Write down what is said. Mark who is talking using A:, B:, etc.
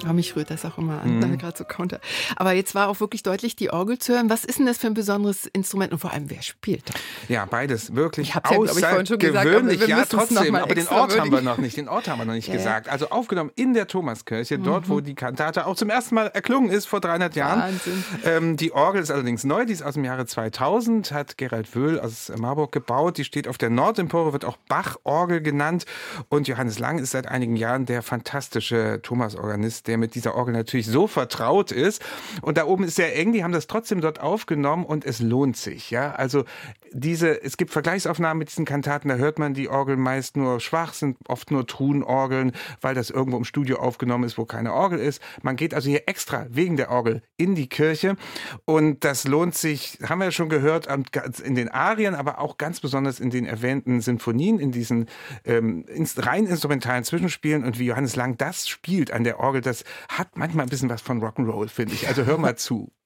A: mich rührt das auch immer an, gerade so Counter. Aber jetzt war auch wirklich deutlich die Orgel zu hören. Was ist denn das für ein besonderes Instrument und vor allem, wer spielt da?
B: Ja, beides wirklich
A: außergewöhnlich.
B: Ja, trotzdem, aber den Ort haben wir noch nicht gesagt. Also aufgenommen in der Thomaskirche, dort, wo die Kantate auch zum ersten Mal erklungen ist, vor 300 Jahren.
A: Wahnsinn.
B: Die Orgel ist allerdings neu, die ist aus dem Jahre 2000, hat Gerald Wöhl aus Marburg gebaut. Die steht auf der Nordempore, wird auch Bach-Orgel genannt. Und Johannes Lang ist seit einigen Jahren der fantastische Thomasorganist, der mit dieser Orgel natürlich so vertraut ist. Und da oben ist sehr eng, die haben das trotzdem dort aufgenommen und es lohnt sich. Ja? Also es gibt Vergleichsaufnahmen mit diesen Kantaten, da hört man die Orgeln meist nur schwach, sind oft nur Truhenorgeln, weil das irgendwo im Studio aufgenommen ist, wo keine Orgel ist. Man geht also hier extra wegen der Orgel in die Kirche und das lohnt sich, haben wir ja schon gehört, in den Arien, aber auch ganz besonders in den erwähnten Sinfonien, in diesen rein instrumentalen Zwischenspielen und wie Johannes Lang das spielt an der Orgel, das hat manchmal ein bisschen was von Rock'n'Roll, finde ich. Also hör mal zu.